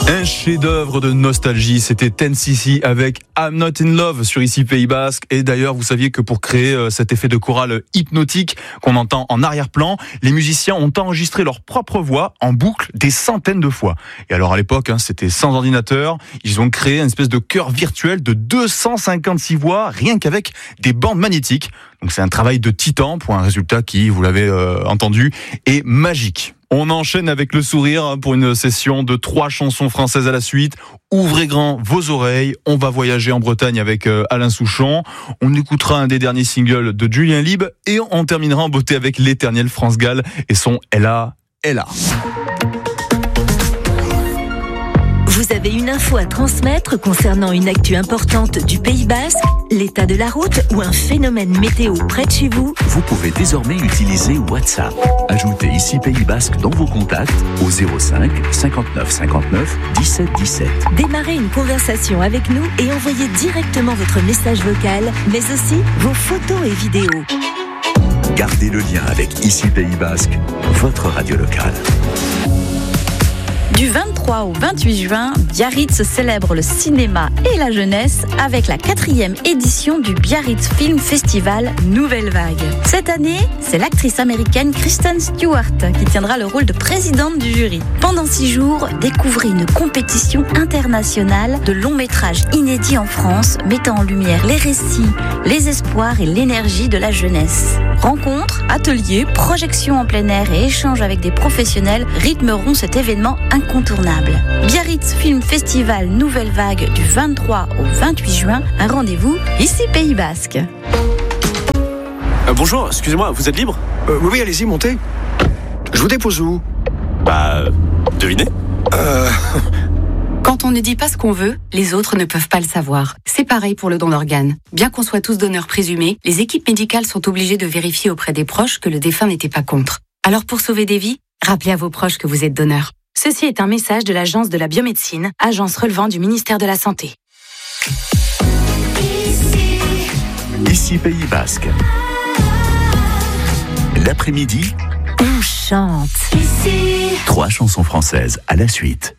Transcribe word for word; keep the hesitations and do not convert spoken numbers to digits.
Un chef-d'œuvre de nostalgie, c'était Ten C C avec I'm Not In Love sur Ici Pays Basque. Et d'ailleurs, vous saviez que pour créer cet effet de chorale hypnotique qu'on entend en arrière-plan, les musiciens ont enregistré leur propre voix en boucle des centaines de fois. Et alors à l'époque, hein, c'était sans ordinateur. Ils ont créé une espèce de chœur virtuel de deux cent cinquante-six voix, rien qu'avec des bandes magnétiques. Donc c'est un travail de titan pour un résultat qui, vous l'avez euh, entendu, est magique. On enchaîne avec le sourire pour une session de trois chansons françaises à la suite. Ouvrez grand vos oreilles. On va voyager en Bretagne avec Alain Souchon. On écoutera un des derniers singles de Julien Lieb et on terminera en beauté avec l'éternel France Gall et son Ella, Ella. Vous avez une info à transmettre concernant une actu importante du Pays Basque, l'état de la route ou un phénomène météo près de chez vous? Vous pouvez désormais utiliser WhatsApp. Ajoutez Ici Pays Basque dans vos contacts au zéro cinq cinquante-neuf cinquante-neuf dix-sept dix-sept. Démarrez une conversation avec nous et envoyez directement votre message vocal, mais aussi vos photos et vidéos. Gardez le lien avec Ici Pays Basque, votre radio locale. Du vingt-trois au vingt-huit juin, Biarritz célèbre le cinéma et la jeunesse avec la quatrième édition du Biarritz Film Festival Nouvelle Vague. Cette année, c'est l'actrice américaine Kristen Stewart qui tiendra le rôle de présidente du jury. Pendant six jours, découvrez une compétition internationale de longs métrages inédits en France, mettant en lumière les récits, les espoirs et l'énergie de la jeunesse. Rencontres, ateliers, projections en plein air et échanges avec des professionnels rythmeront cet événement incontournable. Biarritz Film Festival Nouvelle Vague du vingt-trois au vingt-huit juin, un rendez-vous ici Pays Basque. Euh, bonjour, excusez-moi, vous êtes libre ? euh, Oui, oui, allez-y, montez. Je vous dépose où ? Bah, devinez. Euh... Quand on ne dit pas ce qu'on veut, les autres ne peuvent pas le savoir. C'est pareil pour le don d'organes. Bien qu'on soit tous donneurs présumés, les équipes médicales sont obligées de vérifier auprès des proches que le défunt n'était pas contre. Alors pour sauver des vies, rappelez à vos proches que vous êtes donneur. Ceci est un message de l'Agence de la biomédecine, agence relevant du ministère de la Santé. Ici Pays Basque. L'après-midi, on chante. Trois chansons françaises à la suite.